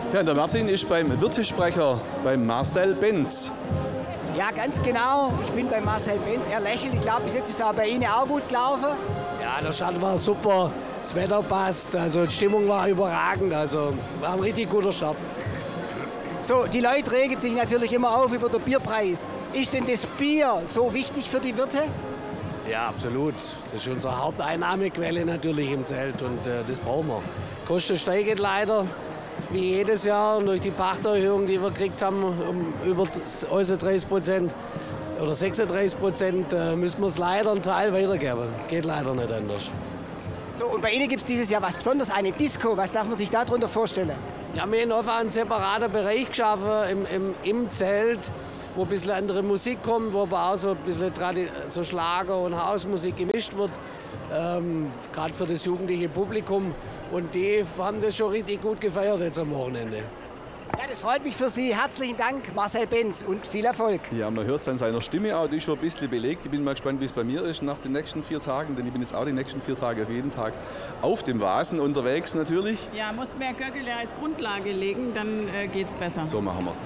Ja, der Martin ist beim Wirtesprecher, beim Marcel Benz. Ja, ganz genau. Ich bin bei Marcel Benz. Er lächelt. Ich glaube, bis jetzt ist es auch bei Ihnen auch gut gelaufen. Ja, der Start war super. Das Wetter passt. Also die Stimmung war überragend. Also war ein richtig guter Start. So, die Leute regen sich natürlich immer auf über den Bierpreis. Ist denn das Bier so wichtig für die Wirte? Ja, absolut. Das ist unsere Haupteinnahmequelle natürlich im Zelt und das brauchen wir. Kosten steigen leider, wie jedes Jahr, durch die Pachterhöhung, die wir gekriegt haben, um über 30% oder 36%, müssen wir es leider einen Teil weitergeben. Geht leider nicht anders. So, und bei Ihnen gibt es dieses Jahr was Besonderes, eine Disco. Was darf man sich darunter vorstellen? Ja, wir haben einfach einen separaten Bereich geschaffen im Zelt, wo ein bisschen andere Musik kommt, wo aber auch so ein bisschen so Schlager und Hausmusik gemischt wird, gerade für das jugendliche Publikum. Und die haben das schon richtig gut gefeiert jetzt am Wochenende. Ja, das freut mich für Sie. Herzlichen Dank, Marcel Benz, und viel Erfolg. Ja, man hört es an seiner Stimme auch, die ist schon ein bisschen belegt. Ich bin mal gespannt, wie es bei mir ist nach den nächsten 4 Tagen, denn ich bin jetzt auch die nächsten 4 Tage auf jeden Tag auf dem Vasen unterwegs natürlich. Ja, musst mehr Göckele als Grundlage legen, dann geht's besser. So machen wir es.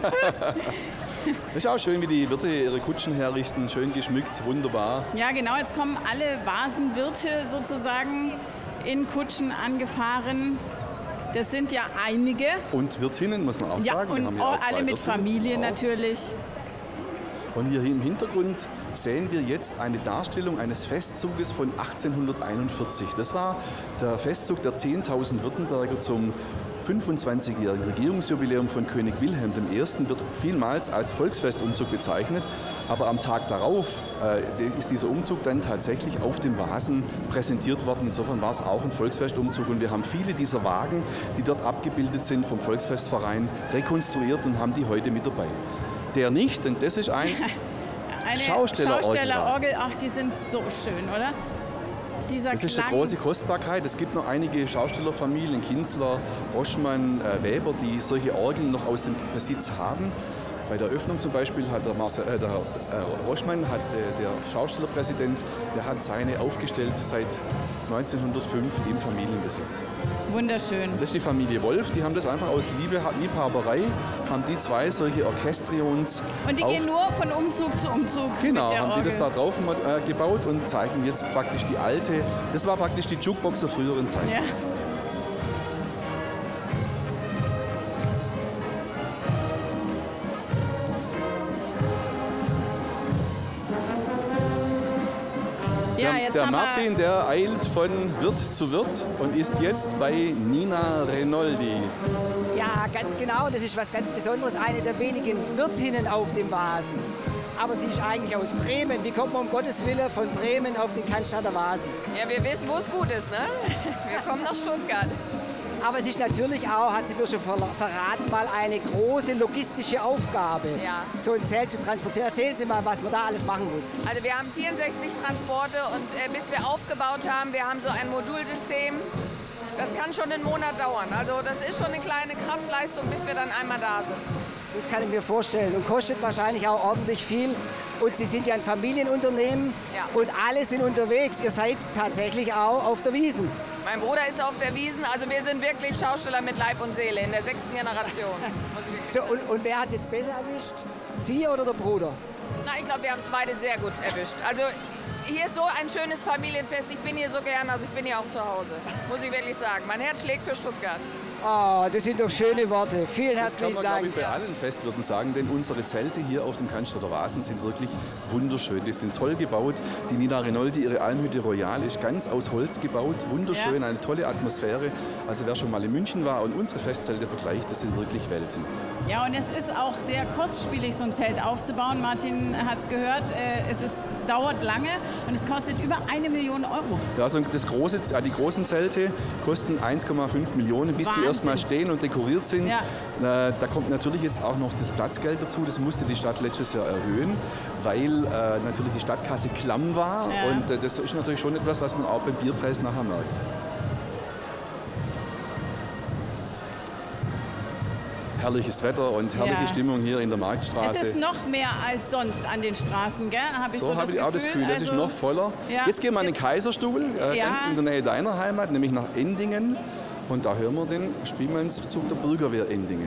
Das ist auch schön, wie die Wirte ihre Kutschen herrichten, schön geschmückt, wunderbar. Ja, genau, jetzt kommen alle Vasenwirte sozusagen in Kutschen angefahren. Das sind ja einige. Und Wirtinnen, muss man auch ja, sagen. Und wir haben ja auch alle mit Wirtinnen. Familie natürlich. Und hier im Hintergrund sehen wir jetzt eine Darstellung eines Festzuges von 1841. Das war der Festzug der 10.000 Württemberger zum 25-jährigen Regierungsjubiläum von König Wilhelm I. Wird vielmals als Volksfestumzug bezeichnet. Aber am Tag darauf ist dieser Umzug dann tatsächlich auf dem Vasen präsentiert worden. Insofern war es auch ein Volksfestumzug. Und wir haben viele dieser Wagen, die dort abgebildet sind vom Volksfestverein, rekonstruiert und haben die heute mit dabei. Der nicht, denn das ist eine Schaustellerorgel. Ach, die sind so schön, oder? Das ist eine große Kostbarkeit. Es gibt noch einige Schaustellerfamilien, Kinzler, Roschmann, Weber, die solche Orgeln noch aus dem Besitz haben. Bei der Eröffnung zum Beispiel hat der Roschmann, der Schaustellerpräsident, der hat seine aufgestellt seit 1905 im Familienbesitz. Wunderschön. Das ist die Familie Wolf, die haben das einfach aus Liebhaberei, haben die 2 solche Orchestrions. Und die gehen nur von Umzug zu Umzug. Genau, mit der haben Orgel. die das da drauf gebaut und zeigen jetzt praktisch die alte, das war praktisch die Jukebox der früheren Zeit. Ja. Der Martin, der eilt von Wirt zu Wirt und ist jetzt bei Nina Renoldi. Ja, ganz genau. Das ist was ganz Besonderes. Eine der wenigen Wirtinnen auf dem Vasen. Aber sie ist eigentlich aus Bremen. Wie kommt man um Gottes Willen von Bremen auf den Cannstatter Vasen? Ja, wir wissen, wo es gut ist, ne? Wir kommen nach Stuttgart. Aber es ist natürlich auch, hat sie mir schon verraten, mal eine große logistische Aufgabe, Ja. so ein Zelt zu transportieren. Erzählen Sie mal, was man da alles machen muss. Also wir haben 64 Transporte und bis wir aufgebaut haben, wir haben so ein Modulsystem. Das kann schon einen Monat dauern. Also das ist schon eine kleine Kraftleistung, bis wir dann einmal da sind. Das kann ich mir vorstellen und kostet wahrscheinlich auch ordentlich viel. Und Sie sind ja ein Familienunternehmen Ja. und alle sind unterwegs. Ihr seid tatsächlich auch auf der Wiesn. Mein Bruder ist auf der Wiesn, also wir sind wirklich Schausteller mit Leib und Seele in der 6. Generation. So, und wer hat es jetzt besser erwischt? Sie oder der Bruder? Na, ich glaube, wir haben es beide sehr gut erwischt. Also hier ist so ein schönes Familienfest. Ich bin hier so gern, also ich bin hier auch zu Hause. Muss ich wirklich sagen. Mein Herz schlägt für Stuttgart. Oh, das sind doch schöne Worte. Vielen Das kann herzlichen man, glaube Dank. ich, bei allen Festwirten sagen, denn unsere Zelte hier auf dem Cannstatter Vasen sind wirklich wunderschön. Die sind toll gebaut. Die Nina Renoldi, ihre Almhütte Royal, ist ganz aus Holz gebaut. Wunderschön, Ja. eine tolle Atmosphäre. Also wer schon mal in München war und unsere Festzelte vergleicht, das sind wirklich Welten. Ja, und es ist auch sehr kostspielig, so ein Zelt aufzubauen. Martin hat es gehört, dauert lange und es kostet über 1 Million Euro. Ja, also die großen Zelte kosten 1,5 Millionen, bis Wahnsinn. die erstmal stehen und dekoriert sind. Ja. Da kommt natürlich jetzt auch noch das Platzgeld dazu. Das musste die Stadt letztes Jahr erhöhen, weil natürlich die Stadtkasse klamm war. Ja. Und das ist natürlich schon etwas, was man auch beim Bierpreis nachher merkt. Herrliches Wetter und herrliche Ja. Stimmung hier in der Es Marktstraße. ist noch mehr als sonst an den Straßen, gell? So habe ich auch das Gefühl, das ist noch voller. Ja. Jetzt gehen wir an den Kaiserstuhl, Ja. ganz in der Nähe deiner Heimat, nämlich nach Endingen. Und da hören wir den Spielmannszug der Bürgerwehr Endingen.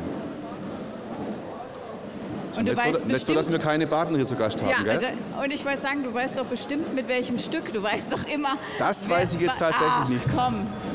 Und du weißt nicht so, dass wir keine Badener hier zu Gast haben, ja, gell? also, und ich wollte sagen, du weißt doch bestimmt mit welchem Stück. Du weißt doch immer. Das weiß ich jetzt tatsächlich nicht. Komm,